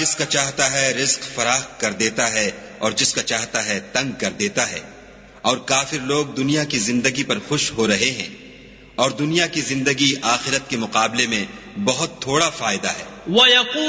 जिसका चाहता है रिज्क फराख कर देता है और जिसका चाहता है तंग कर देता है। और काफिर लोग दुनिया की जिंदगी पर खुश हो रहे हैं और दुनिया की जिंदगी आखिरत के मुकाबले में बहुत थोड़ा फायदा है।